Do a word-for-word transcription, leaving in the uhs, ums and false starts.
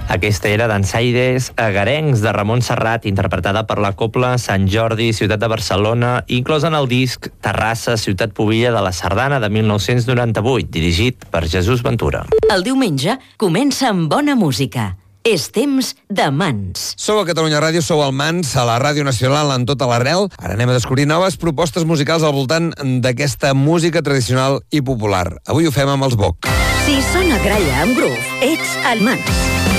Aquesta era Dansaires Agarencs, de Ramon Serrat, interpretada per la Cobla Sant Jordi, ciutat de Barcelona, inclòs en el disc Terrassa, ciutat pubilla de la Sardana, de mil nou-cents noranta-vuit, dirigit per Jesús Ventura. El diumenge comença amb bona música. És temps de Mans. Sou a Catalunya Ràdio, sou al Mans, a la Ràdio Nacional en tota l'arrel. Ara anem a descobrir noves propostes musicals al voltant d'aquesta música tradicional i popular. Avui ho fem amb els Boc. Si sona gralla amb groove, ets al Mans.